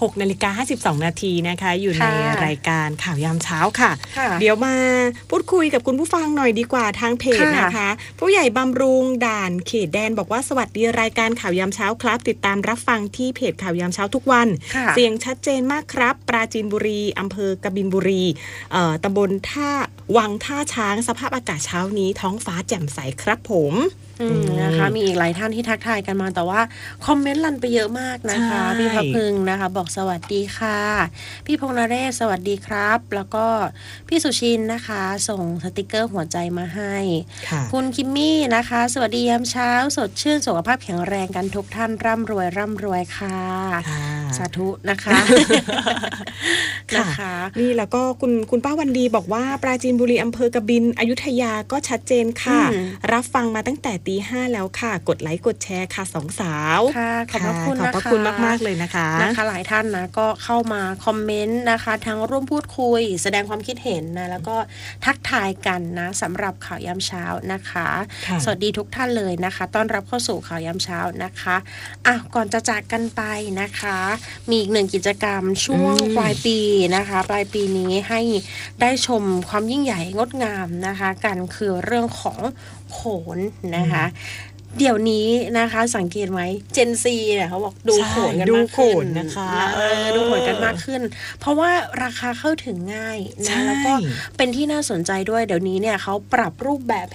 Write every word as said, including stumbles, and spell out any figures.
หกนาฬิกาห้าสิบสองนาทีนะคะอยู่ในรายการข่าวยามเช้าค่ะเดี๋ยวมาพูดคุยกับคุณผู้ฟังหน่อยดีกว่าทางเพจนะคะผู้ใหญ่บำรุงด่านเขตแดนบอกว่าสวัสดีรายการข่าวยามเช้าครับติดตามรับฟังที่เพจข่าวยามเช้าทุกวันเสียงชัดเจนมากครับปราจีนบุรีอำเภอกบินบุรีตำบลท่าวังท่าช้างสภาพอากาศเช้านี้ท้องฟ้าแจ่มใสครับผมนะคะมีอีกหลายท่านที่ทักทายกันมาแต่ว่าคอมเมนต์ลันไปเยอะมากนะคะพี่พะพึงนะคะบอกสวัสดีค่ะพี่พงษ์นเรศสวัสดีครับแล้วก็พี่สุชินนะคะส่งสติกเกอร์หัวใจมาให้คุณคิมมี่นะคะสวัสดียามเช้าสดชื่นสุขภาพแข็งแรงกันทุกท่านร่ำรวยร่ำรวยค่ะสาธุนะคะนะคะนี่แล้วก็คุณคุณป้าวันดีบอกว่าปราจีนบุรีอำเภอกบินอยุธยาก็ชัดเจนค่ะรับฟังมาตั้งแต่ตีห้าแล้วค่ะกดไลค์กดแชร์ค่ะสองสาวค่ะขอบพระคุณนะคะขอบพระคุณมากๆเลยนะคะนะคะหลายท่านนะก็เข้ามาคอมเมนต์นะคะทั้งร่วมพูดคุยแสดงความคิดเห็นนะแล้วก็ทักทายกันนะสำหรับข่าวยามเช้านะคะสวัสดีทุกท่านเลยนะคะต้อนรับเข้าสู่ข่าวยามเช้านะคะอ่ะก่อนจะจากกันไปนะคะมีอีกหนึ่งกิจกรรมช่วงปลายปีนะคะปลายปีนี้ให้ได้ชมความยิ่งใหญ่งดงามนะคะกันคือเรื่องของโขนนะคะเดี๋ยวนี้นะคะสังเกตไหมเจนซีเนี่ยเขาบอกดูโขนกันมากขึ้นนะคะเออดูโขนกันมากขึ้นเพราะว่าราคาเข้าถึงง่ายนะแล้วก็เป็นที่น่าสนใจด้วยเดี๋ยวนี้เนี่ยเขาปรับรูปแบบ